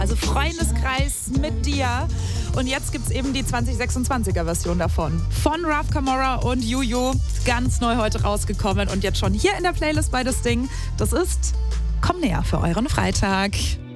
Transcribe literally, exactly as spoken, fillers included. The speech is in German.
Also Freundeskreis mit dir. Und jetzt gibt es eben die zwanzig sechsundzwanziger Version davon. Von Raf Camora und Juju. Ganz neu heute rausgekommen und jetzt schon hier in der Playlist bei das Ding. Das ist Komm näher für euren Freitag.